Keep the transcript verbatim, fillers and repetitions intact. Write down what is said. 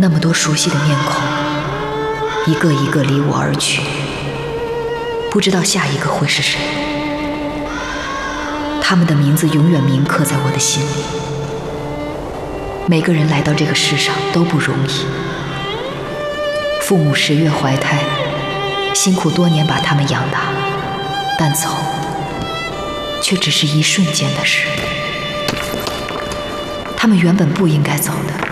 那么多熟悉的面孔，一个一个离我而去，不知道下一个会是谁。他们的名字永远铭刻在我的心里。每个人来到这个世上都不容易，父母十月怀胎，辛苦多年把他们养大，但走却只是一瞬间的事。他们原本不应该走的，